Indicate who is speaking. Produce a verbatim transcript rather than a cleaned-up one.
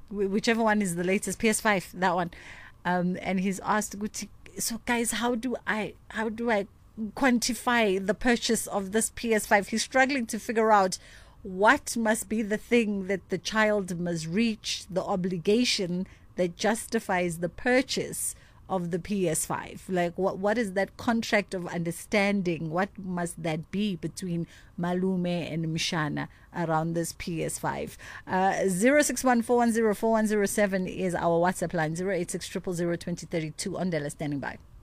Speaker 1: wh- whichever one is the latest, P S five, that one. Um, and he's asked, so guys, how do I, how do I quantify the purchase of this P S five? He's struggling to figure out what must be the thing that the child must reach, the obligation that justifies the purchase of the P S five. Like, what what is that contract of understanding? What must that be between Malume and Mshana around this P S five? Uh, zero six one four one zero four one zero seven is our WhatsApp line. zero eight six zero zero zero two zero three two. Ondela standing by.